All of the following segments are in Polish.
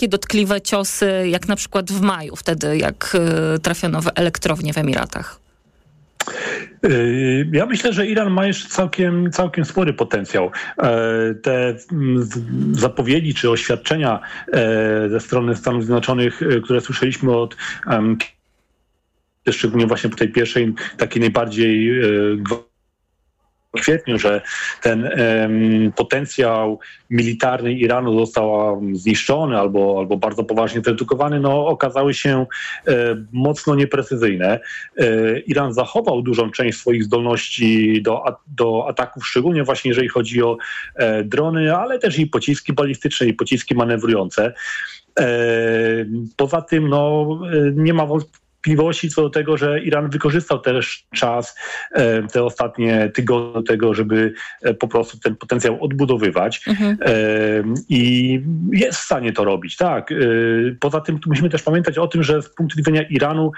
takie dotkliwe ciosy, jak na przykład w maju, wtedy jak trafiono w elektrownię w Emiratach? Ja myślę, że Iran ma jeszcze całkiem spory potencjał. Te zapowiedzi czy oświadczenia ze strony Stanów Zjednoczonych, które słyszeliśmy od szczególnie właśnie po tej pierwszej, takiej najbardziej w kwietniu, że ten potencjał militarny Iranu został zniszczony albo bardzo poważnie zredukowany, no okazały się mocno nieprecyzyjne. Iran zachował dużą część swoich zdolności do ataków, szczególnie właśnie jeżeli chodzi o drony, ale też i pociski balistyczne, i pociski manewrujące. Poza tym nie ma wątpliwości co do tego, że Iran wykorzystał też czas, te ostatnie tygodnie do tego, żeby po prostu ten potencjał odbudowywać i jest w stanie to robić, tak. Poza tym musimy też pamiętać o tym, że z punktu widzenia Iranu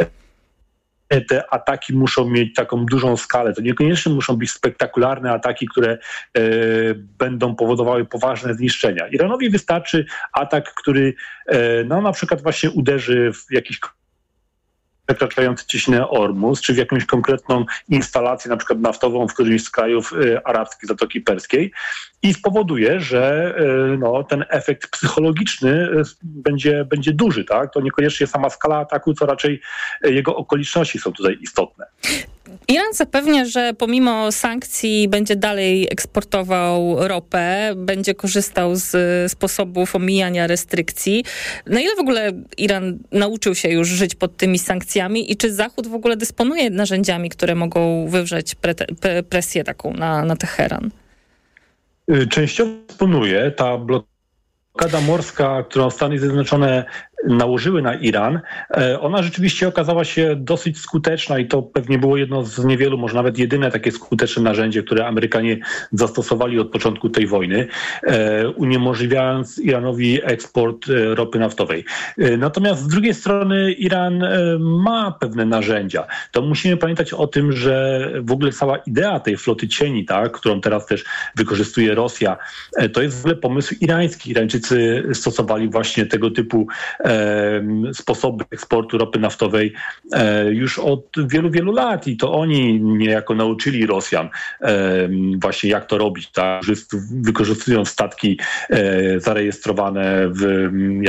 te ataki muszą mieć taką dużą skalę. To niekoniecznie muszą być spektakularne ataki, które będą powodowały poważne zniszczenia. Iranowi wystarczy atak, który na przykład właśnie uderzy w jakiś przekraczający cieśninę Ormus, czy w jakąś konkretną instalację, na przykład naftową w którymś z krajów arabskich Zatoki Perskiej i spowoduje, że ten efekt psychologiczny będzie duży, tak? To niekoniecznie sama skala ataku, co raczej jego okoliczności są tutaj istotne. Iran zapewnia, że pomimo sankcji będzie dalej eksportował ropę, będzie korzystał z sposobów omijania restrykcji. Na ile w ogóle Iran nauczył się już żyć pod tymi sankcjami i czy Zachód w ogóle dysponuje narzędziami, które mogą wywrzeć presję taką na Teheran? Częściowo dysponuje. Ta blokada morska, którą Stany Zjednoczone nałożyły na Iran, ona rzeczywiście okazała się dosyć skuteczna i to pewnie było jedno z niewielu, może nawet jedyne takie skuteczne narzędzie, które Amerykanie zastosowali od początku tej wojny, uniemożliwiając Iranowi eksport ropy naftowej. Natomiast z drugiej strony Iran ma pewne narzędzia. To musimy pamiętać o tym, że w ogóle cała idea tej floty cieni, tak, którą teraz też wykorzystuje Rosja, to jest w ogóle pomysł irański. Irańczycy stosowali właśnie tego typu sposoby eksportu ropy naftowej już od wielu, wielu lat i to oni niejako nauczyli Rosjan właśnie jak to robić, tak? Wykorzystując statki zarejestrowane w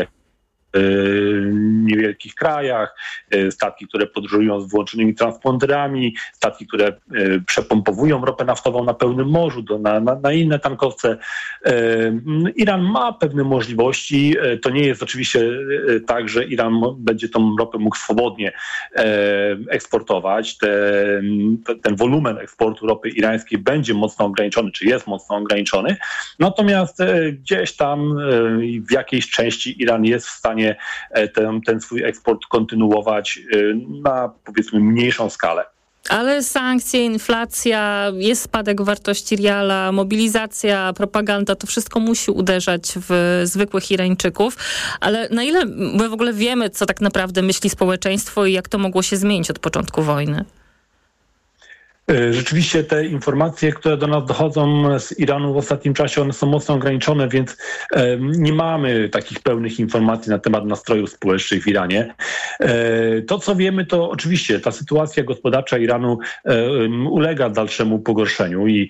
niewielkich krajach, statki, które podróżują z włączonymi transponderami, statki, które przepompowują ropę naftową na pełnym morzu, na inne tankowce. Iran ma pewne możliwości. To nie jest oczywiście tak, że Iran będzie tą ropę mógł swobodnie eksportować. Ten wolumen eksportu ropy irańskiej będzie mocno ograniczony, czy jest mocno ograniczony. Natomiast gdzieś tam w jakiejś części Iran jest w stanie ten swój eksport kontynuować na, powiedzmy, mniejszą skalę. Ale sankcje, inflacja, jest spadek wartości riala, mobilizacja, propaganda, to wszystko musi uderzać w zwykłych Irańczyków. Ale na ile my w ogóle wiemy, co tak naprawdę myśli społeczeństwo i jak to mogło się zmienić od początku wojny? Rzeczywiście te informacje, które do nas dochodzą z Iranu w ostatnim czasie, one są mocno ograniczone, więc nie mamy takich pełnych informacji na temat nastrojów społecznych w Iranie. To, co wiemy, to oczywiście ta sytuacja gospodarcza Iranu ulega dalszemu pogorszeniu i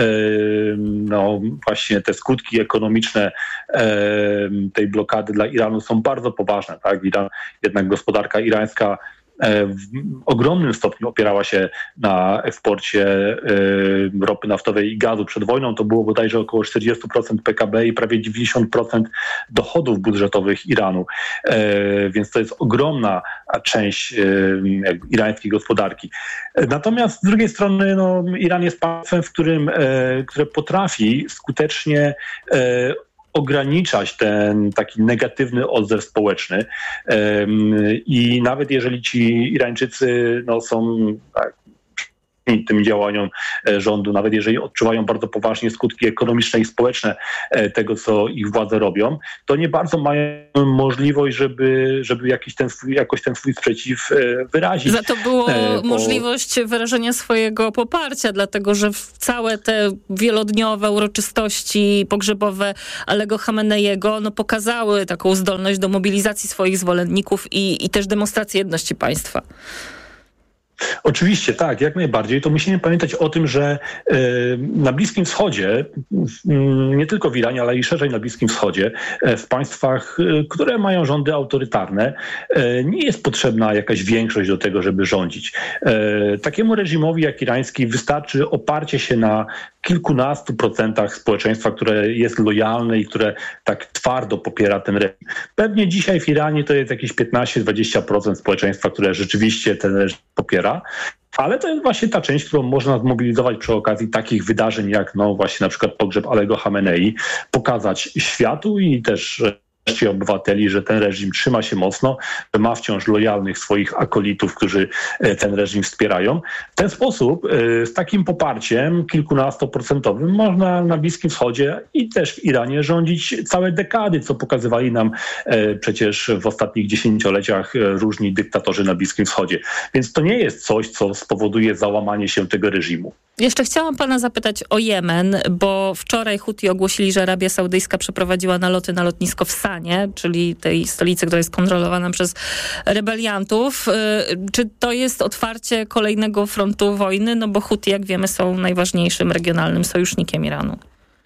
właśnie te skutki ekonomiczne tej blokady dla Iranu są bardzo poważne. Tak? Jednak gospodarka irańska w ogromnym stopniu opierała się na eksporcie ropy naftowej i gazu. Przed wojną to było bodajże około 40% PKB i prawie 90% dochodów budżetowych Iranu. Więc to jest ogromna część irańskiej gospodarki. Natomiast z drugiej strony Iran jest państwem, które potrafi skutecznie ograniczać ten taki negatywny odzew społeczny i nawet jeżeli ci Irańczycy są tym działaniom rządu, nawet jeżeli odczuwają bardzo poważnie skutki ekonomiczne i społeczne tego, co ich władze robią, to nie bardzo mają możliwość, żeby jakoś ten swój sprzeciw wyrazić. Za to było możliwość wyrażenia swojego poparcia, dlatego że całe te wielodniowe uroczystości pogrzebowe Alego Khameneiego pokazały taką zdolność do mobilizacji swoich zwolenników i też demonstracji jedności państwa. Oczywiście, tak, jak najbardziej. To musimy pamiętać o tym, że na Bliskim Wschodzie, nie tylko w Iranie, ale i szerzej na Bliskim Wschodzie, w państwach, które mają rządy autorytarne, nie jest potrzebna jakaś większość do tego, żeby rządzić. Takiemu reżimowi jak irański wystarczy oparcie się na kilkunastu procentach społeczeństwa, które jest lojalne i które tak twardo popiera ten reżim. Pewnie dzisiaj w Iranie to jest jakieś 15-20% społeczeństwa, które rzeczywiście ten reżim popiera, ale to jest właśnie ta część, którą można zmobilizować przy okazji takich wydarzeń jak właśnie na przykład pogrzeb Alego Khamenei, pokazać światu i też obywateli, że ten reżim trzyma się mocno, że ma wciąż lojalnych swoich akolitów, którzy ten reżim wspierają. W ten sposób, z takim poparciem kilkunastoprocentowym można na Bliskim Wschodzie i też w Iranie rządzić całe dekady, co pokazywali nam przecież w ostatnich dziesięcioleciach różni dyktatorzy na Bliskim Wschodzie. Więc to nie jest coś, co spowoduje załamanie się tego reżimu. Jeszcze chciałam pana zapytać o Jemen, bo wczoraj Huti ogłosili, że Arabia Saudyjska przeprowadziła naloty na lotnisko w Sanie, czyli tej stolicy, która jest kontrolowana przez rebeliantów. Czy to jest otwarcie kolejnego frontu wojny? No bo Huti, jak wiemy, są najważniejszym regionalnym sojusznikiem Iranu.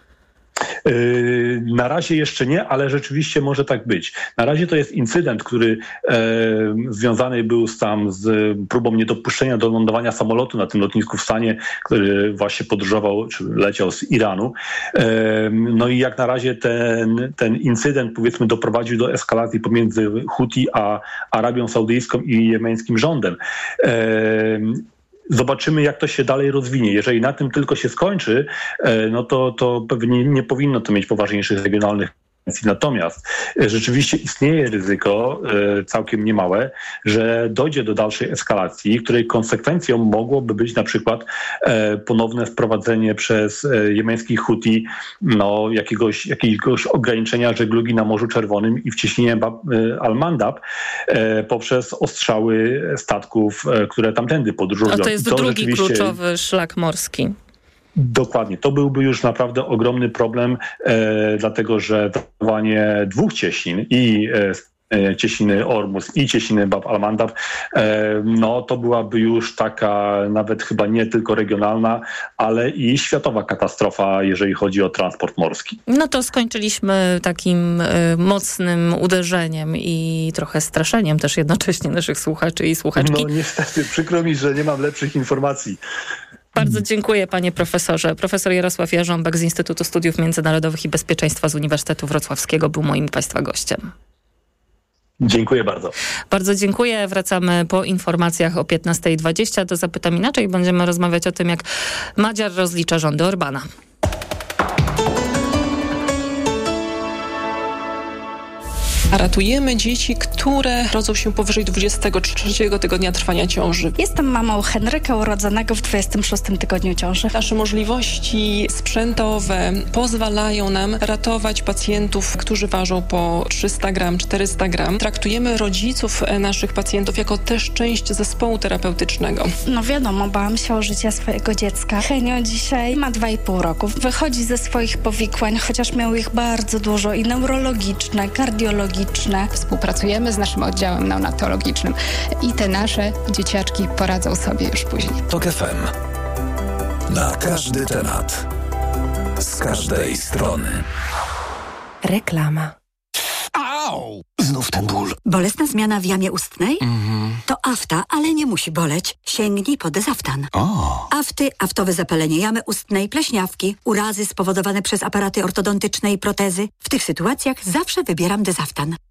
Na razie jeszcze nie, ale rzeczywiście może tak być. Na razie to jest incydent, który związany był z próbą niedopuszczenia do lądowania samolotu na tym lotnisku w Sanie, który właśnie podróżował, czy leciał z Iranu. No i jak na razie ten incydent, powiedzmy, doprowadził do eskalacji pomiędzy Huti a Arabią Saudyjską i jemeńskim rządem. Zobaczymy, jak to się dalej rozwinie. Jeżeli na tym tylko się skończy, no to pewnie nie powinno to mieć poważniejszych regionalnych. Natomiast rzeczywiście istnieje ryzyko całkiem niemałe, że dojdzie do dalszej eskalacji, której konsekwencją mogłoby być na przykład ponowne wprowadzenie przez jemeńskich Huti jakiegoś ograniczenia żeglugi na Morzu Czerwonym i w cieśninie Al-Mandab poprzez ostrzały statków, które tamtędy podróżują. A to jest drugi kluczowy szlak morski. Dokładnie. To byłby już naprawdę ogromny problem, dlatego że zachowanie dwóch cieśnin i cieśniny Ormus i cieśniny Bab al-Mandab, to byłaby już taka nawet chyba nie tylko regionalna, ale i światowa katastrofa, jeżeli chodzi o transport morski. No to skończyliśmy takim mocnym uderzeniem i trochę straszeniem też jednocześnie naszych słuchaczy i słuchaczki. No niestety, przykro mi, że nie mam lepszych informacji. Bardzo dziękuję, panie profesorze. Profesor Jarosław Jarząbek z Instytutu Studiów Międzynarodowych i Bezpieczeństwa z Uniwersytetu Wrocławskiego był moim państwa gościem. Dziękuję bardzo. Bardzo dziękuję. Wracamy po informacjach o 15:20. Do Zapytam Inaczej. Będziemy rozmawiać o tym, jak Madziar rozlicza rządy Orbana. Ratujemy dzieci, które rodzą się powyżej 23 tygodnia trwania ciąży. Jestem mamą Henryka, urodzonego w 26 tygodniu ciąży. Nasze możliwości sprzętowe pozwalają nam ratować pacjentów, którzy ważą po 300 gram, 400 gram. Traktujemy rodziców naszych pacjentów jako też część zespołu terapeutycznego. No wiadomo, bałam się o życie swojego dziecka. Henio dzisiaj ma 2,5 roku. Wychodzi ze swoich powikłań, chociaż miał ich bardzo dużo i neurologiczne, kardiologiczne. Współpracujemy z naszym oddziałem neonatologicznym i te nasze dzieciaczki poradzą sobie już później. TOK FM. Na każdy temat. Z każdej strony. Reklama. Au! Znów ten ból. Bolesna zmiana w jamie ustnej? To afta, ale nie musi boleć. Sięgnij po Dezaftan. Afty, aftowe zapalenie jamy ustnej, pleśniawki, urazy spowodowane przez aparaty ortodontyczne i protezy. W tych sytuacjach zawsze wybieram Dezaftan.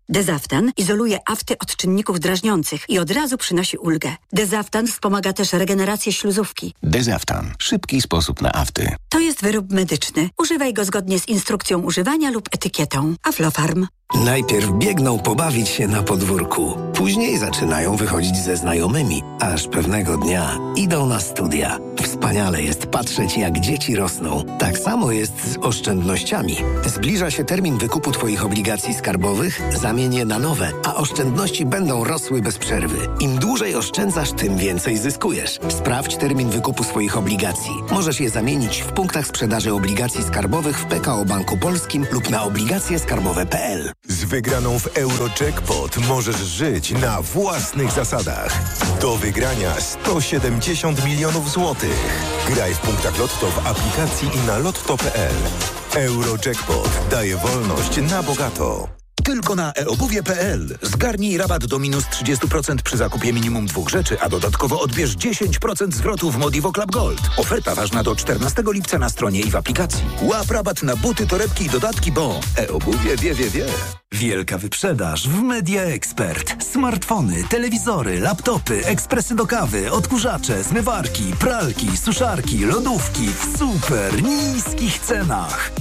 Dezaftan izoluje afty od czynników drażniących i od razu przynosi ulgę. Dezaftan wspomaga też regenerację śluzówki. Dezaftan. Szybki sposób na afty. To jest wyrób medyczny. Używaj go zgodnie z instrukcją używania lub etykietą. Aflofarm. Najpierw biegną pobawić się na podwórku. Później zaczynają wychodzić ze znajomymi. Aż pewnego dnia idą na studia. Wspaniale jest patrzeć, jak dzieci rosną. Tak samo jest z oszczędnościami. Zbliża się termin wykupu Twoich obligacji skarbowych, zamień je na nowe, a oszczędności będą rosły bez przerwy. Im dłużej oszczędzasz, tym więcej zyskujesz. Sprawdź termin wykupu swoich obligacji. Możesz je zamienić w punktach sprzedaży obligacji skarbowych w PKO Banku Polskim lub na obligacjeskarbowe.pl. Z wygraną w Eurojackpot możesz żyć na własnych zasadach. Do wygrania 170 milionów złotych. Graj w punktach Lotto w aplikacji i na lotto.pl. Eurojackpot daje wolność na bogato. Tylko na eobuwie.pl. Zgarnij rabat do minus 30% przy zakupie minimum 2 rzeczy, a dodatkowo odbierz 10% zwrotu w Modivo Club Gold. Oferta ważna do 14 lipca na stronie i w aplikacji. Łap rabat na buty, torebki i dodatki, bo eobuwie wie. Wielka wyprzedaż w Media Expert. Smartfony, telewizory, laptopy, ekspresy do kawy, odkurzacze, zmywarki, pralki, suszarki, lodówki w super niskich cenach.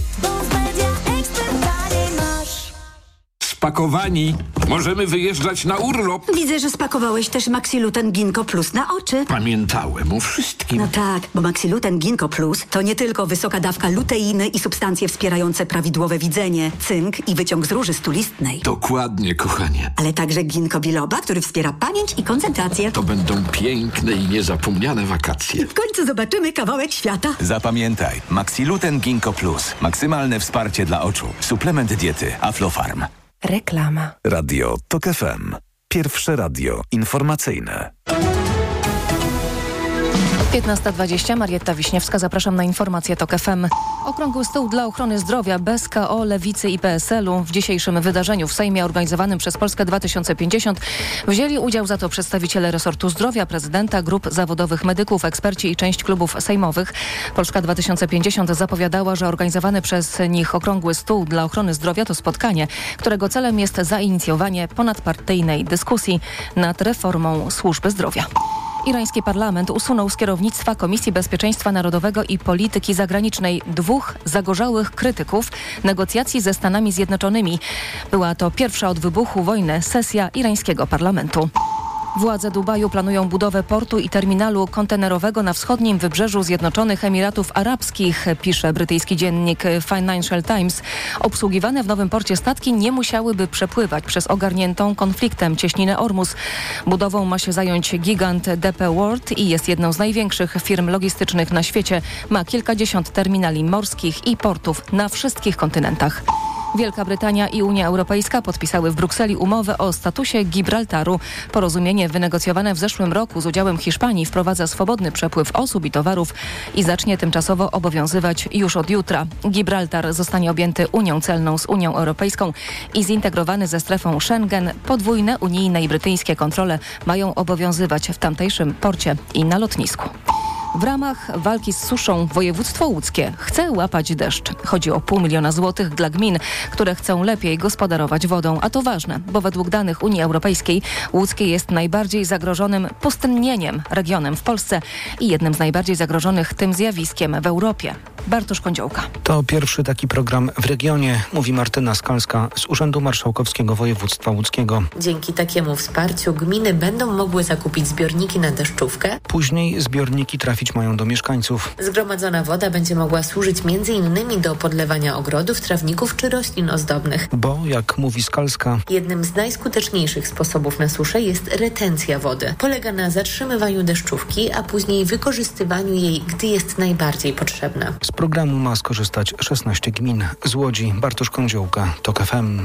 Spakowani. Możemy wyjeżdżać na urlop. Widzę, że spakowałeś też Maxiluten Ginkgo Plus na oczy. Pamiętałem o wszystkim. No tak, bo Maxiluten Ginkgo Plus to nie tylko wysoka dawka luteiny i substancje wspierające prawidłowe widzenie, cynk i wyciąg z róży stulistnej. Dokładnie, kochanie. Ale także ginkgo biloba, który wspiera pamięć i koncentrację. To będą piękne i niezapomniane wakacje. W końcu zobaczymy kawałek świata. Zapamiętaj, Maxiluten Ginkgo Plus. Maksymalne wsparcie dla oczu. Suplement diety Aflofarm. Reklama. Radio TOK FM. Pierwsze radio informacyjne. 15:20, Marietta Wiśniewska, zapraszam na informacje TOK FM. Okrągły stół dla ochrony zdrowia bez KO, Lewicy i PSL-u. W dzisiejszym wydarzeniu w Sejmie organizowanym przez Polskę 2050 wzięli udział za to przedstawiciele resortu zdrowia, prezydenta, grup zawodowych medyków, eksperci i część klubów sejmowych. Polska 2050 zapowiadała, że organizowany przez nich okrągły stół dla ochrony zdrowia to spotkanie, którego celem jest zainicjowanie ponadpartyjnej dyskusji nad reformą służby zdrowia. Irański parlament usunął z kierownictwa Komisji Bezpieczeństwa Narodowego i Polityki Zagranicznej 2 zagorzałych krytyków negocjacji ze Stanami Zjednoczonymi. Była to pierwsza od wybuchu wojny sesja irańskiego parlamentu. Władze Dubaju planują budowę portu i terminalu kontenerowego na wschodnim wybrzeżu Zjednoczonych Emiratów Arabskich, pisze brytyjski dziennik Financial Times. Obsługiwane w nowym porcie statki nie musiałyby przepływać przez ogarniętą konfliktem cieśninę Ormus. Budową ma się zająć gigant DP World i jest jedną z największych firm logistycznych na świecie. Ma kilkadziesiąt terminali morskich i portów na wszystkich kontynentach. Wielka Brytania i Unia Europejska podpisały w Brukseli umowę o statusie Gibraltaru. Porozumienie wynegocjowane w zeszłym roku z udziałem Hiszpanii wprowadza swobodny przepływ osób i towarów i zacznie tymczasowo obowiązywać już od jutra. Gibraltar zostanie objęty Unią Celną z Unią Europejską i zintegrowany ze strefą Schengen. Podwójne unijne i brytyjskie kontrole mają obowiązywać w tamtejszym porcie i na lotnisku. W ramach walki z suszą województwo łódzkie chce łapać deszcz. Chodzi o 500 000 złotych dla gmin, które chcą lepiej gospodarować wodą. A to ważne, bo według danych Unii Europejskiej łódzkie jest najbardziej zagrożonym pustynnieniem regionem w Polsce i jednym z najbardziej zagrożonych tym zjawiskiem w Europie. Bartosz Kądziołka. To pierwszy taki program w regionie, mówi Martyna Skalska z Urzędu Marszałkowskiego Województwa Łódzkiego. Dzięki takiemu wsparciu gminy będą mogły zakupić zbiorniki na deszczówkę. Później zbiorniki trafić mają do mieszkańców. Zgromadzona woda będzie mogła służyć m.in. do podlewania ogrodów, trawników czy roślin ozdobnych. Bo, jak mówi Skalska, jednym z najskuteczniejszych sposobów na suszę jest retencja wody. Polega na zatrzymywaniu deszczówki, a później wykorzystywaniu jej, gdy jest najbardziej potrzebna. Z programu ma skorzystać 16 gmin. Z Łodzi Bartosz Kądziołka, TOK FM.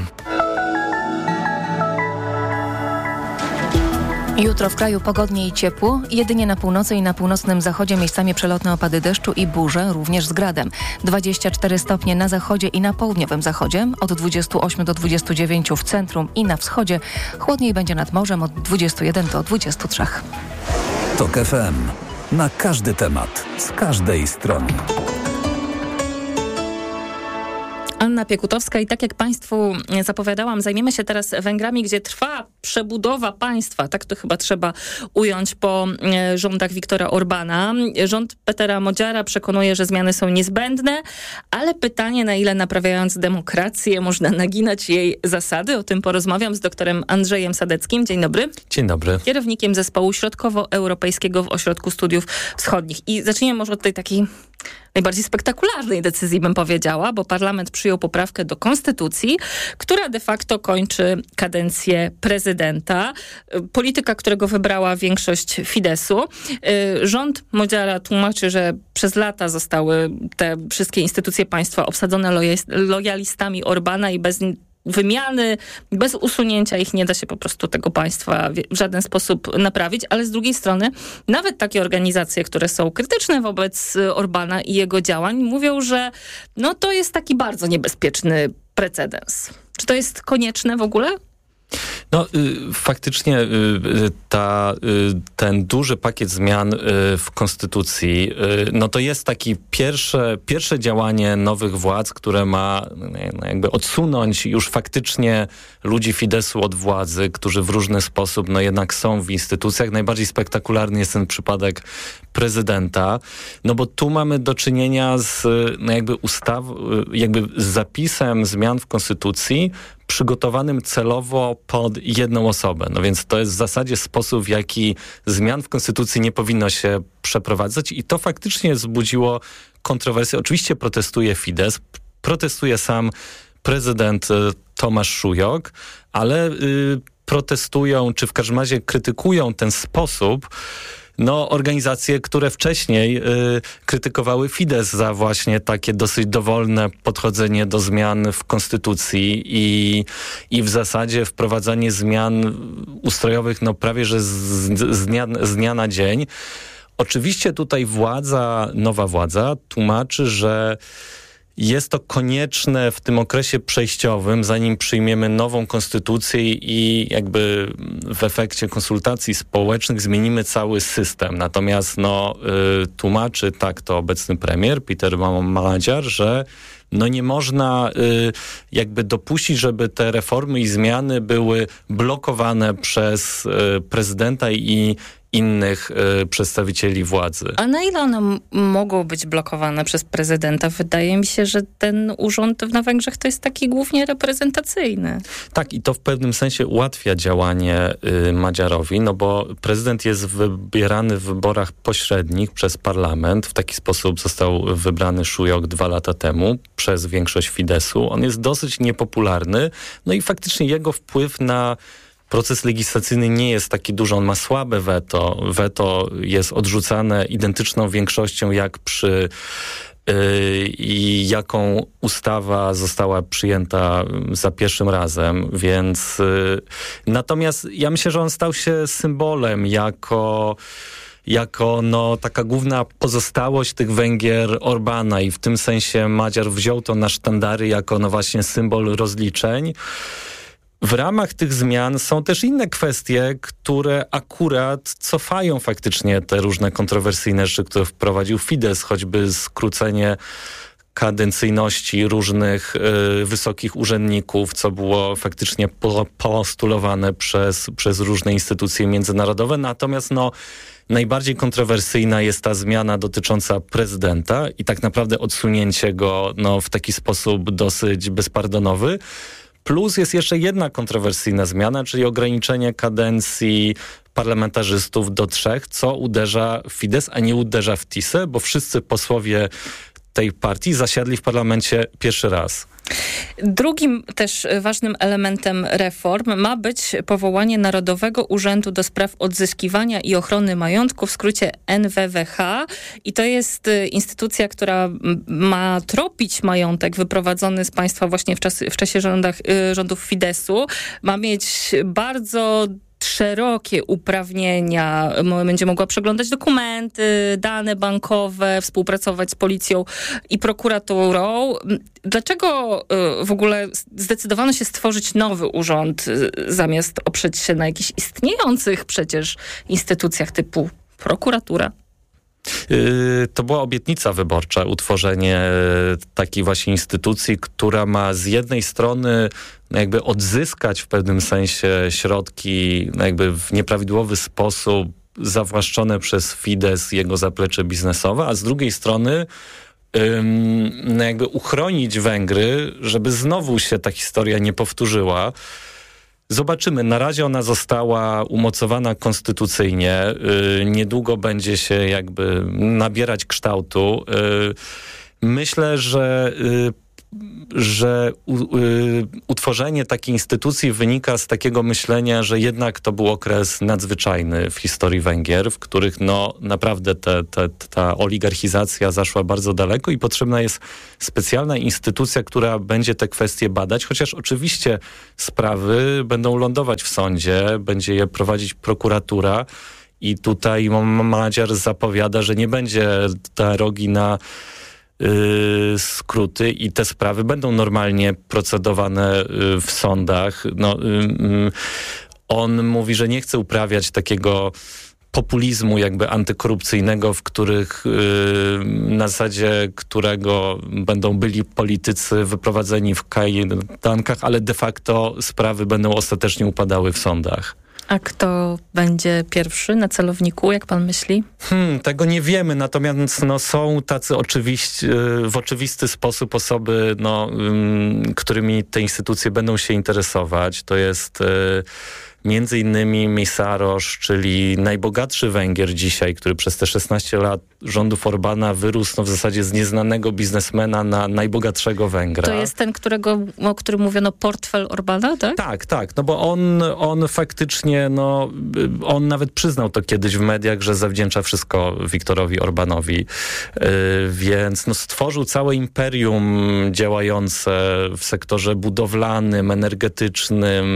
Jutro w kraju pogodnie i ciepło, jedynie na północy i na północnym zachodzie miejscami przelotne opady deszczu i burze, również z gradem. 24 stopnie na zachodzie i na południowym zachodzie, od 28 do 29 w centrum i na wschodzie. Chłodniej będzie nad morzem od 21 do 23. TOK FM. Na każdy temat, z każdej strony. Anna Piekutowska i tak jak Państwu zapowiadałam, zajmiemy się teraz Węgrami, gdzie trwa przebudowa państwa. Tak to chyba trzeba ująć po rządach Viktora Orbana. Rząd Petera Modziara przekonuje, że zmiany są niezbędne, ale pytanie, na ile naprawiając demokrację można naginać jej zasady. O tym porozmawiam z doktorem Andrzejem Sadeckim. Dzień dobry. Dzień dobry. Kierownikiem zespołu środkowoeuropejskiego w Ośrodku Studiów Wschodnich. I zacznijmy może od tej takiej najbardziej spektakularnej decyzji, bym powiedziała, bo parlament przyjął poprawkę do konstytucji, która de facto kończy kadencję prezydenta. Polityka, którego wybrała większość Fideszu. Rząd Modziara tłumaczy, że przez lata zostały te wszystkie instytucje państwa obsadzone lojalistami Orbana i bez wymiany, bez usunięcia ich nie da się po prostu tego państwa w żaden sposób naprawić, ale z drugiej strony nawet takie organizacje, które są krytyczne wobec Orbana i jego działań, mówią, że no to jest taki bardzo niebezpieczny precedens. Czy to jest konieczne w ogóle? No, faktycznie ten duży pakiet zmian w konstytucji, no to jest taki pierwsze działanie nowych władz, które ma jakby odsunąć już faktycznie ludzi Fideszu od władzy, którzy w różny sposób no jednak są w instytucjach. Najbardziej spektakularny jest ten przypadek prezydenta, no bo tu mamy do czynienia z jakby z zapisem zmian w konstytucji przygotowanym celowo pod jedną osobę. No więc to jest w zasadzie sposób, w jaki zmian w konstytucji nie powinno się przeprowadzać i to faktycznie wzbudziło kontrowersje. Oczywiście protestuje Fidesz, protestuje sam prezydent Tomasz Szujok, ale protestują, czy w każdym razie krytykują ten sposób organizacje, które wcześniej krytykowały Fidesz za właśnie takie dosyć dowolne podchodzenie do zmian w konstytucji i w zasadzie wprowadzanie zmian ustrojowych prawie że z dnia na dzień. Oczywiście tutaj nowa władza tłumaczy, że jest to konieczne w tym okresie przejściowym, zanim przyjmiemy nową konstytucję i jakby w efekcie konsultacji społecznych zmienimy cały system. Natomiast tłumaczy tak to obecny premier Peter Modziar, że nie można jakby dopuścić, żeby te reformy i zmiany były blokowane przez prezydenta i innych przedstawicieli władzy. A na ile one mogą być blokowane przez prezydenta? Wydaje mi się, że ten urząd na Węgrzech to jest taki głównie reprezentacyjny. Tak, i to w pewnym sensie ułatwia działanie Modziarowi, bo prezydent jest wybierany w wyborach pośrednich przez parlament. W taki sposób został wybrany Szujok 2 lata temu przez większość Fideszu. On jest dosyć niepopularny, i faktycznie jego wpływ na proces legislacyjny nie jest taki duży, on ma słabe weto. Weto jest odrzucane identyczną większością jak przy jaką ustawa została przyjęta za pierwszym razem, więc natomiast ja myślę, że on stał się symbolem jako taka główna pozostałość tych Węgier Orbana i w tym sensie Modziar wziął to na sztandary jako właśnie symbol rozliczeń. W ramach tych zmian są też inne kwestie, które akurat cofają faktycznie te różne kontrowersyjne rzeczy, które wprowadził Fidesz, choćby skrócenie kadencyjności różnych wysokich urzędników, co było faktycznie postulowane przez różne instytucje międzynarodowe. Natomiast najbardziej kontrowersyjna jest ta zmiana dotycząca prezydenta i tak naprawdę odsunięcie go w taki sposób dosyć bezpardonowy. Plus jest jeszcze jedna kontrowersyjna zmiana, czyli ograniczenie kadencji parlamentarzystów do 3, co uderza w Fidesz, a nie uderza w TISę, bo wszyscy posłowie tej partii zasiadli w parlamencie pierwszy raz. Drugim też ważnym elementem reform ma być powołanie Narodowego Urzędu do Spraw Odzyskiwania i Ochrony Majątku, w skrócie NWWH. I to jest instytucja, która ma tropić majątek wyprowadzony z państwa właśnie w czasie rządów Fideszu. Ma mieć bardzo szerokie uprawnienia, będzie mogła przeglądać dokumenty, dane bankowe, współpracować z policją i prokuraturą. Dlaczego w ogóle zdecydowano się stworzyć nowy urząd, zamiast oprzeć się na jakichś istniejących przecież instytucjach typu prokuratura? To była obietnica wyborcza, utworzenie takiej właśnie instytucji, która ma z jednej strony jakby odzyskać w pewnym sensie środki jakby w nieprawidłowy sposób zawłaszczone przez Fidesz, jego zaplecze biznesowe, a z drugiej strony jakby uchronić Węgry, żeby znowu się ta historia nie powtórzyła. Zobaczymy. Na razie ona została umocowana konstytucyjnie. Niedługo będzie się jakby nabierać kształtu. Myślę, że utworzenie takiej instytucji wynika z takiego myślenia, że jednak to był okres nadzwyczajny w historii Węgier, w których naprawdę ta oligarchizacja zaszła bardzo daleko i potrzebna jest specjalna instytucja, która będzie te kwestie badać, chociaż oczywiście sprawy będą lądować w sądzie, będzie je prowadzić prokuratura i tutaj Madziar zapowiada, że nie będzie drogi na skróty i te sprawy będą normalnie procedowane w sądach. On mówi, że nie chce uprawiać takiego populizmu jakby antykorupcyjnego, w których na zasadzie którego będą byli politycy wyprowadzeni w kajdankach, ale de facto sprawy będą ostatecznie upadały w sądach. A kto będzie pierwszy na celowniku, jak pan myśli? Tego nie wiemy, natomiast są tacy w oczywisty sposób osoby, którymi te instytucje będą się interesować. To jest między innymi Mészáros, czyli najbogatszy Węgier dzisiaj, który przez te 16 lat rządów Orbána wyrósł w zasadzie z nieznanego biznesmena na najbogatszego Węgra. To jest ten, o którym mówiono portfel Orbána, tak? Tak, bo on faktycznie, on nawet przyznał to kiedyś w mediach, że zawdzięcza wszystko Viktorowi Orbánowi, więc stworzył całe imperium działające w sektorze budowlanym, energetycznym,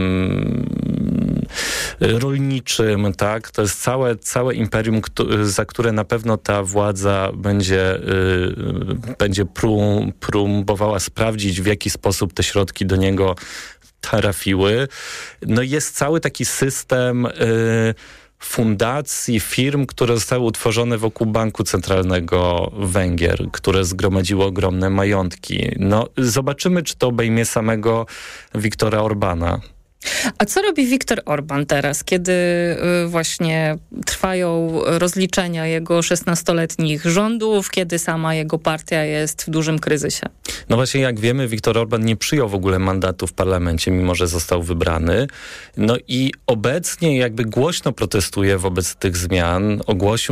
rolniczym, tak? To jest całe imperium, za które na pewno ta władza będzie próbowała sprawdzić, w jaki sposób te środki do niego trafiły. Jest cały taki system fundacji, firm, które zostały utworzone wokół Banku Centralnego Węgier, które zgromadziło ogromne majątki. Zobaczymy, czy to obejmie samego Viktora Orbána. A co robi Viktor Orbán teraz, kiedy właśnie trwają rozliczenia jego 16-letnich rządów, kiedy sama jego partia jest w dużym kryzysie? Właśnie jak wiemy, Viktor Orbán nie przyjął w ogóle mandatu w parlamencie, mimo że został wybrany. I obecnie jakby głośno protestuje wobec tych zmian. Ogłosił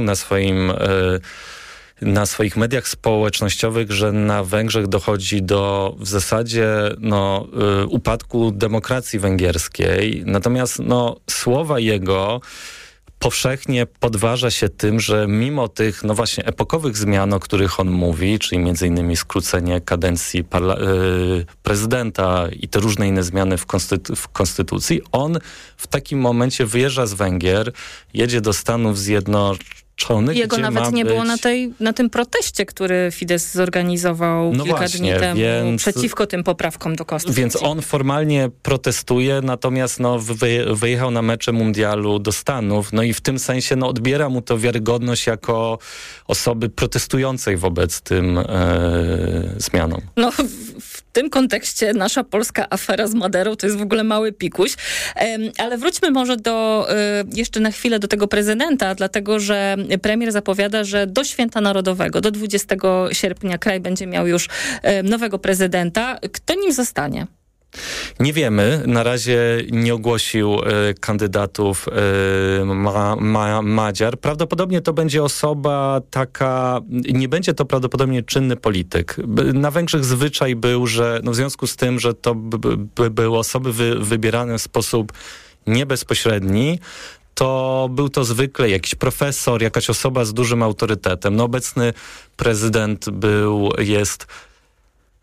na swoich mediach społecznościowych, że na Węgrzech dochodzi do w zasadzie upadku demokracji węgierskiej. Natomiast słowa jego powszechnie podważa się tym, że mimo tych właśnie epokowych zmian, o których on mówi, czyli między innymi skrócenie kadencji prezydenta i te różne inne zmiany w konstytucji, on w takim momencie wyjeżdża z Węgier, jedzie do Stanów Zjednoczonych. Jego nawet nie było na tym proteście, który Fidesz zorganizował kilka dni temu przeciwko tym poprawkom do konstytucji. Więc on formalnie protestuje, natomiast wyjechał na mecze mundialu do Stanów, i w tym sensie odbiera mu to wiarygodność jako osoby protestującej wobec tym zmianom. W tym kontekście nasza polska afera z Maderą to jest w ogóle mały pikuś. Ale wróćmy może jeszcze na chwilę do tego prezydenta, dlatego że premier zapowiada, że do Święta Narodowego, do 20 sierpnia kraj będzie miał już nowego prezydenta. Kto nim zostanie? Nie wiemy. Na razie nie ogłosił kandydatów Madziar. Prawdopodobnie to będzie osoba taka, nie będzie to prawdopodobnie czynny polityk. Na Węgrzech zwyczaj był, że w związku z tym, że to były osoby wybierane w sposób niebezpośredni, to był to zwykle jakiś profesor, jakaś osoba z dużym autorytetem. Obecny prezydent jest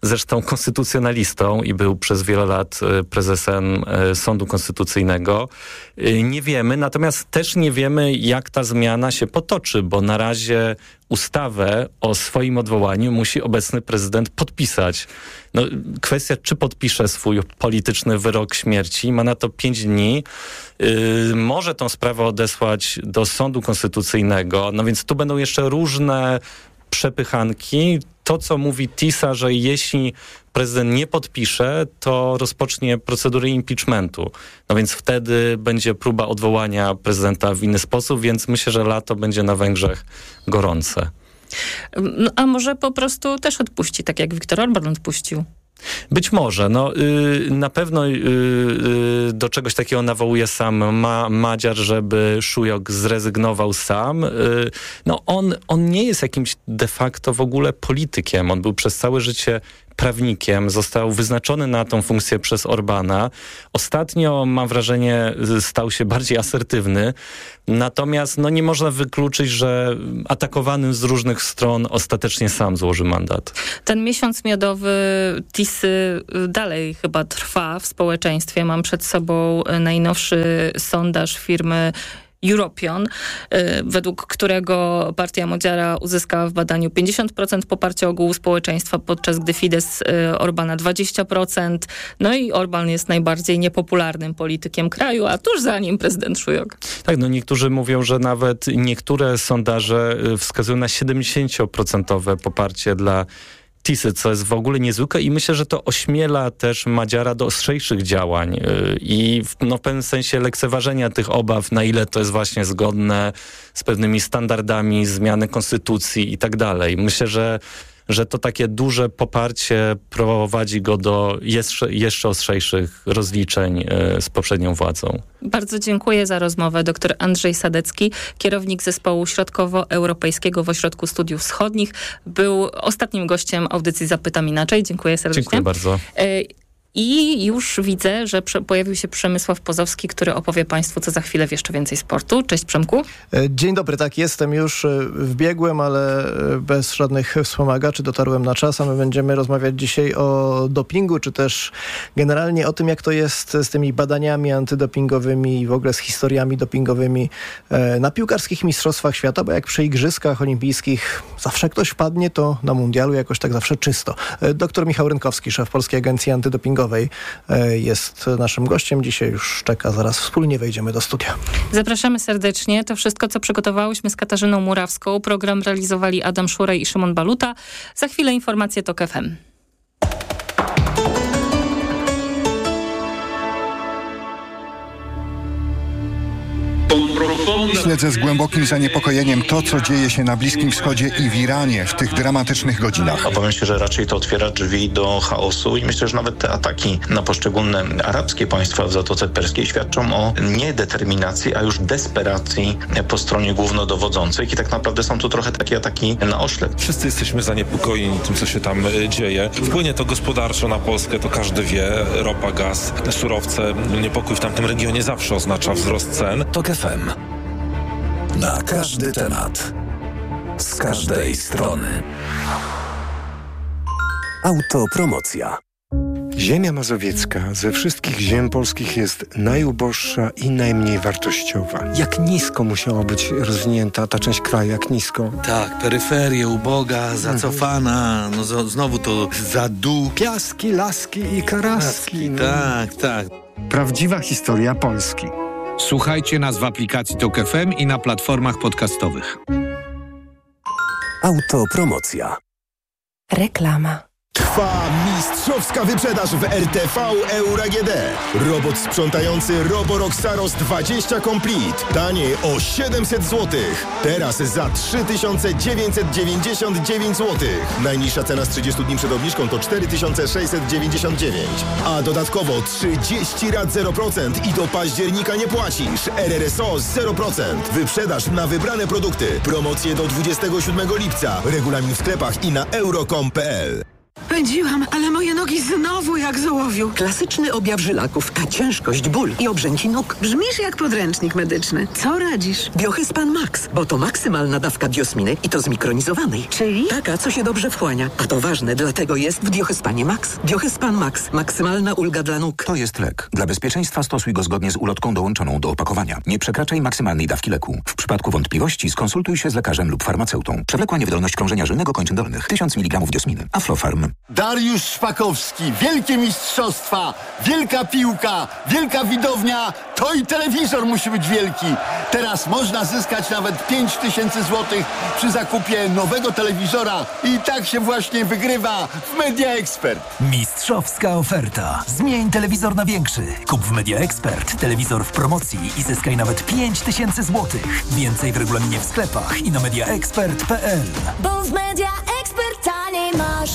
zresztą konstytucjonalistą i był przez wiele lat prezesem Sądu Konstytucyjnego. Nie wiemy, natomiast też nie wiemy, jak ta zmiana się potoczy, bo na razie ustawę o swoim odwołaniu musi obecny prezydent podpisać. No, kwestia, czy podpisze swój polityczny wyrok śmierci, ma na to 5 dni. Może tą sprawę odesłać do Sądu Konstytucyjnego, no więc tu będą jeszcze różne przepychanki. To, co mówi TISA, że jeśli prezydent nie podpisze, to rozpocznie procedurę impeachmentu. No więc wtedy będzie próba odwołania prezydenta w inny sposób, więc myślę, że lato będzie na Węgrzech gorące. No, a może po prostu też odpuści, tak jak Viktor Orbán odpuścił? Być może. No, na pewno do czegoś takiego nawołuje sam Magyar, żeby Súlyog zrezygnował sam. No, on nie jest jakimś de facto w ogóle politykiem. On był przez całe życie prawnikiem, został wyznaczony na tą funkcję przez Orbána. Ostatnio, mam wrażenie, stał się bardziej asertywny. Natomiast nie można wykluczyć, że atakowany z różnych stron ostatecznie sam złoży mandat. Ten miesiąc miodowy TISy dalej chyba trwa w społeczeństwie. Mam przed sobą najnowszy sondaż firmy European, według którego partia Magyara uzyskała w badaniu 50% poparcia ogółu społeczeństwa, podczas gdy Fidesz Orbána 20%. No i Orbán jest najbardziej niepopularnym politykiem kraju, a tuż za nim prezydent Súlyog. Tak, niektórzy mówią, że nawet niektóre sondaże wskazują na 70% poparcie dla TISy, co jest w ogóle niezwykłe i myślę, że to ośmiela też Magyara do ostrzejszych działań i w pewnym sensie lekceważenia tych obaw, na ile to jest właśnie zgodne z pewnymi standardami zmiany konstytucji i tak dalej. Myślę, że to takie duże poparcie prowadzi go do jeszcze ostrzejszych rozliczeń z poprzednią władzą. Bardzo dziękuję za rozmowę. Dr Andrzej Sadecki, kierownik zespołu środkowoeuropejskiego w Ośrodku Studiów Wschodnich, był ostatnim gościem audycji Zapytam Inaczej. Dziękuję serdecznie. Dziękuję bardzo. I już widzę, że pojawił się Przemysław Pozowski, który opowie Państwu, co za chwilę w jeszcze więcej sportu. Cześć, Przemku. Dzień dobry, tak, jestem już wbiegłem, ale bez żadnych wspomagaczy dotarłem na czas, a my będziemy rozmawiać dzisiaj o dopingu, czy też generalnie o tym, jak to jest z tymi badaniami antydopingowymi i w ogóle z historiami dopingowymi na piłkarskich mistrzostwach świata, bo jak przy Igrzyskach Olimpijskich zawsze ktoś wpadnie, to na mundialu jakoś tak zawsze czysto. Doktor Michał Rynkowski, szef Polskiej Agencji Antydopingowej, jest naszym gościem. Dzisiaj już czeka, zaraz wspólnie wejdziemy do studia. Zapraszamy serdecznie. To wszystko, co przygotowałyśmy z Katarzyną Murawską. Program realizowali Adam Szurej i Szymon Baluta. Za chwilę informacje TOK FM. Śledzę z głębokim zaniepokojeniem to, co dzieje się na Bliskim Wschodzie i w Iranie w tych dramatycznych godzinach. Obawiam się, że raczej to otwiera drzwi do chaosu i myślę, że nawet te ataki na poszczególne arabskie państwa w Zatoce Perskiej świadczą o nie determinacji, a już desperacji po stronie głównodowodzących i tak naprawdę są to trochę takie ataki na oślep. Wszyscy jesteśmy zaniepokojeni tym, co się tam dzieje. Wpłynie to gospodarczo na Polskę, to każdy wie. Ropa, gaz, surowce. Niepokój w tamtym regionie zawsze oznacza wzrost cen. TOK FM. Na każdy temat. Z każdej strony. Autopromocja. Ziemia mazowiecka ze wszystkich ziem polskich jest najuboższa i najmniej wartościowa. Jak nisko musiała być rozwinięta ta część kraju, jak nisko? Tak, peryferia uboga, zacofana, znowu to Zadu, piaski, laski i karaski. Tak. Prawdziwa historia Polski. Słuchajcie nas w aplikacji TOK FM i na platformach podcastowych. Autopromocja. Reklama. Trwa mistrzowska wyprzedaż w RTV Euro AGD. Robot sprzątający Roborock Saros 20 Complete. Taniej o 700 zł. Teraz za 3999 zł. Najniższa cena z 30 dni przed obniżką to 4699. A dodatkowo 30 rat 0% i do października nie płacisz. RRSO 0%. Wyprzedaż na wybrane produkty. Promocje do 27 lipca. Regulamin w sklepach i na euro.com.pl. spędziłam, ale moje nogi znowu jak z ołowiu. Klasyczny objaw żylaków, ta ciężkość, ból i obrzęki nóg. Brzmisz jak podręcznik medyczny. Co radzisz? Biohyspan Max, bo to maksymalna dawka diosminy i to zmikronizowanej. Czyli? Taka, co się dobrze wchłania. A to ważne, dlatego jest w Biohyspanie Max. Biohyspan Max. Maksymalna ulga dla nóg. To jest lek. Dla bezpieczeństwa stosuj go zgodnie z ulotką dołączoną do opakowania. Nie przekraczaj maksymalnej dawki leku. W przypadku wątpliwości skonsultuj się z lekarzem lub farmaceutą. Przewlekła niewydolność krążenia żylnego kończyn dolnych. 1000 mg diosminy. Aflofarm. Dariusz Szpakowski. Wielkie mistrzostwa. Wielka piłka. Wielka widownia. To i telewizor musi być wielki. Teraz można zyskać nawet 5000 zł przy zakupie nowego telewizora. I tak się właśnie wygrywa w Media Expert. Mistrzowska oferta. Zmień telewizor na większy. Kup w Media Expert telewizor w promocji i zyskaj nawet 5000 zł. Więcej w regulaminie w sklepach i na mediaexpert.pl. Bo w Media Expert taniej masz.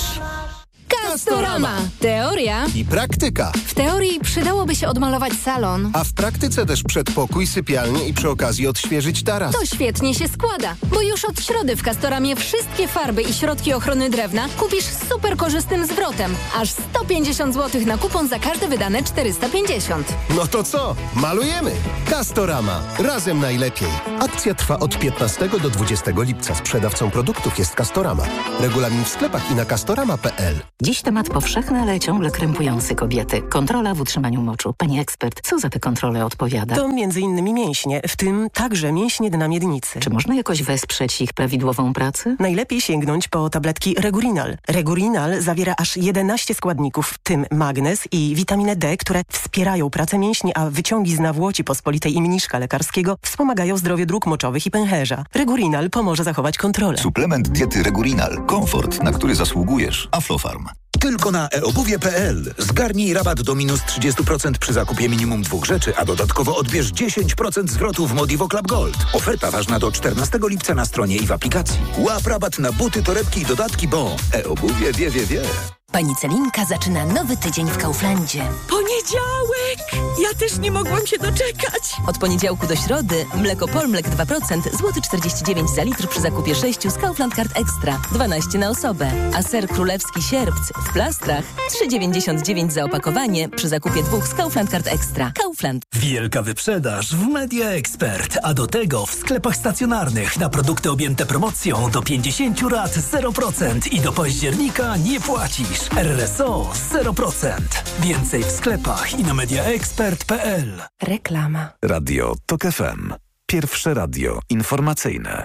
Castorama. Teoria i praktyka. W teorii przydałoby się odmalować salon. A w praktyce też przedpokój, sypialnię i przy okazji odświeżyć taras. To świetnie się składa, bo już od środy w Castoramie wszystkie farby i środki ochrony drewna kupisz z super korzystnym zwrotem. Aż 150 zł na kupon za każde wydane 450. No to co? Malujemy! Castorama. Razem najlepiej. Akcja trwa od 15 do 20 lipca. Sprzedawcą produktów jest Castorama. Regulamin w sklepach i na castorama.pl. Dziś temat powszechny, ale ciągle krępujący kobiety. Kontrola w utrzymaniu moczu. Pani ekspert, co za tę kontrolę odpowiada? To m.in. mięśnie, w tym także mięśnie dna miednicy. Czy można jakoś wesprzeć ich prawidłową pracę? Najlepiej sięgnąć po tabletki Regurinal. Regurinal zawiera aż 11 składników, w tym magnez i witaminę D, które wspierają pracę mięśni, a wyciągi z nawłoci pospolitej i mniszka lekarskiego wspomagają zdrowie dróg moczowych i pęcherza. Regurinal pomoże zachować kontrolę. Suplement diety Regurinal. Komfort, na który zasługujesz. Aflofarm. Tylko na eobuwie.pl. Zgarnij rabat do minus 30% przy zakupie minimum 2 rzeczy, a dodatkowo odbierz 10% zwrotu w Modivo Club Gold. Oferta ważna do 14 lipca na stronie i w aplikacji. Łap rabat na buty, torebki i dodatki, bo eobuwie wie. Pani Celinka zaczyna nowy tydzień w Kauflandzie. Poniedziałek! Ja też nie mogłam się doczekać. Od poniedziałku do środy mleko Polmlek 2%, złoty 49 za litr przy zakupie 6 z Kaufland Card Extra, 12 na osobę. A ser królewski sierpc w plastrach 3,99 za opakowanie przy zakupie 2 z Kaufland Card Extra. Kaufland. Wielka wyprzedaż w Media Expert, a do tego w sklepach stacjonarnych na produkty objęte promocją do 50 rat 0% i do października nie płacisz. RRSO 0%. Więcej w sklepach i na mediaexpert.pl. Reklama. Radio TOK FM. Pierwsze radio informacyjne.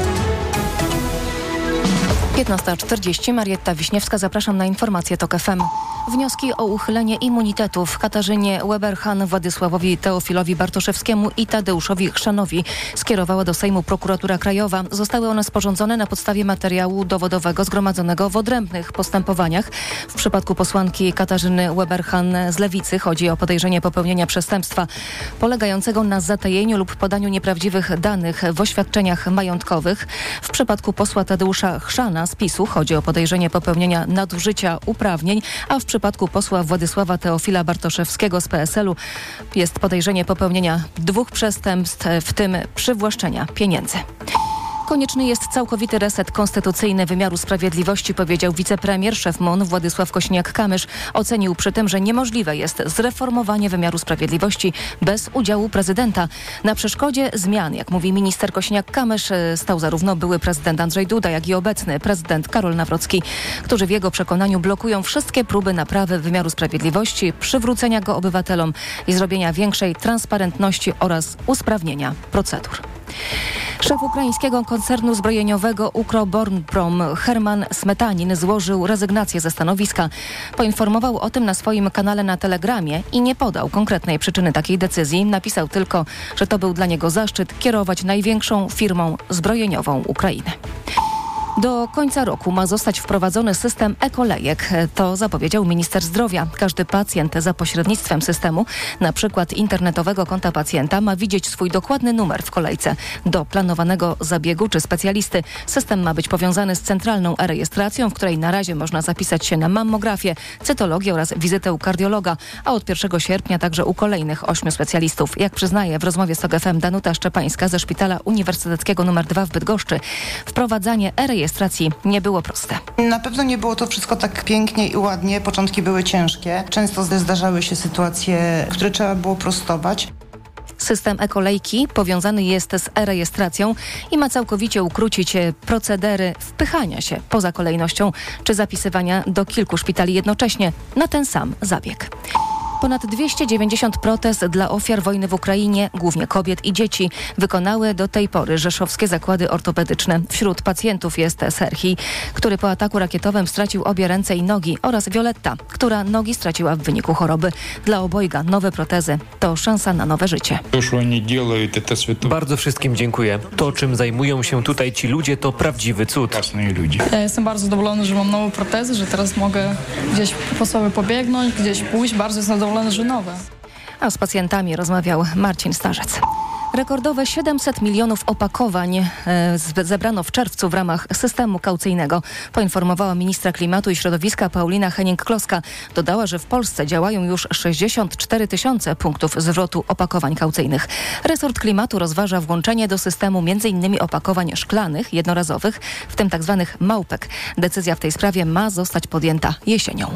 15:40. Marietta Wiśniewska. Zapraszam na informacje TOK FM. Wnioski o uchylenie immunitetów Katarzynie Weberhan, Władysławowi Teofilowi Bartoszewskiemu i Tadeuszowi Chrzanowi skierowała do Sejmu Prokuratura Krajowa. Zostały one sporządzone na podstawie materiału dowodowego zgromadzonego w odrębnych postępowaniach. W przypadku posłanki Katarzyny Weberhan z Lewicy chodzi o podejrzenie popełnienia przestępstwa polegającego na zatajeniu lub podaniu nieprawdziwych danych w oświadczeniach majątkowych. W przypadku posła Tadeusza Chrzana z PiS-u chodzi o podejrzenie popełnienia nadużycia uprawnień, a w przypadku posła Władysława Teofila Bartoszewskiego z PSL-u jest podejrzenie popełnienia 2 przestępstw, w tym przywłaszczenia pieniędzy. Konieczny jest całkowity reset konstytucyjny wymiaru sprawiedliwości, powiedział wicepremier, szef MON Władysław Kosiniak-Kamysz. Ocenił przy tym, że niemożliwe jest zreformowanie wymiaru sprawiedliwości bez udziału prezydenta. Na przeszkodzie zmian, jak mówi minister Kosiniak-Kamysz, stał zarówno były prezydent Andrzej Duda, jak i obecny prezydent Karol Nawrocki, którzy w jego przekonaniu blokują wszystkie próby naprawy wymiaru sprawiedliwości, przywrócenia go obywatelom i zrobienia większej transparentności oraz usprawnienia procedur. Szef ukraińskiego koncernu zbrojeniowego Ukroboronprom Herman Smetanin złożył rezygnację ze stanowiska. Poinformował o tym na swoim kanale na Telegramie i nie podał konkretnej przyczyny takiej decyzji. Napisał tylko, że to był dla niego zaszczyt kierować największą firmą zbrojeniową Ukrainy. Do końca roku ma zostać wprowadzony system e-kolejek. To zapowiedział minister zdrowia. Każdy pacjent za pośrednictwem systemu, na przykład internetowego konta pacjenta, ma widzieć swój dokładny numer w kolejce do planowanego zabiegu czy specjalisty. System ma być powiązany z centralną e-rejestracją, w której na razie można zapisać się na mammografię, cytologię oraz wizytę u kardiologa, a od 1 sierpnia także u kolejnych 8 specjalistów. Jak przyznaje w rozmowie z TOK FM Danuta Szczepańska ze Szpitala Uniwersyteckiego nr 2 w Bydgoszczy, wprowadzanie e-rejestracji rejestracji nie było proste. Na pewno nie było to wszystko tak pięknie i ładnie. Początki były ciężkie. Często zdarzały się sytuacje, które trzeba było prostować. System e-kolejki powiązany jest z e-rejestracją i ma całkowicie ukrócić procedery wpychania się poza kolejnością czy zapisywania do kilku szpitali jednocześnie na ten sam zabieg. Ponad 290 protez dla ofiar wojny w Ukrainie, głównie kobiet i dzieci, wykonały do tej pory rzeszowskie zakłady ortopedyczne. Wśród pacjentów jest Serhii, który po ataku rakietowym stracił obie ręce i nogi, oraz Violetta, która nogi straciła w wyniku choroby. Dla obojga nowe protezy to szansa na nowe życie. Bardzo wszystkim dziękuję. To, czym zajmują się tutaj ci ludzie, to prawdziwy cud. Ja jestem bardzo zadowolona, że mam nowe protezy, że teraz mogę gdzieś po sobie pobiegnąć, gdzieś pójść. Bardzo jestem zadowolona, że nowe. A z pacjentami rozmawiał Marcin Starzec. Rekordowe 700 milionów opakowań zebrano w czerwcu w ramach systemu kaucyjnego, poinformowała ministra klimatu i środowiska Paulina Henning-Kloska. Dodała, że w Polsce działają już 64 000 punktów zwrotu opakowań kaucyjnych. Resort klimatu rozważa włączenie do systemu m.in. opakowań szklanych, jednorazowych, w tym tzw. małpek. Decyzja w tej sprawie ma zostać podjęta jesienią.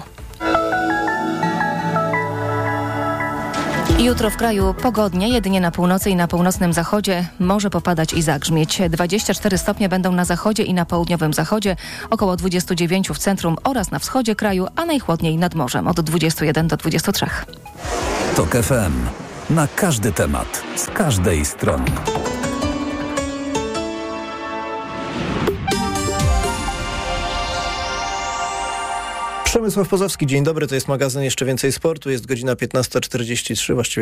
Jutro w kraju pogodnie, jedynie na północy i na północnym zachodzie może popadać i zagrzmieć. 24 stopnie będą na zachodzie i na południowym zachodzie, około 29 w centrum oraz na wschodzie kraju, a najchłodniej nad morzem od 21 do 23. TOK FM. Na każdy temat, z każdej strony. Przemysław Pozowski, dzień dobry, to jest magazyn Jeszcze Więcej Sportu, jest godzina 15:43, właściwie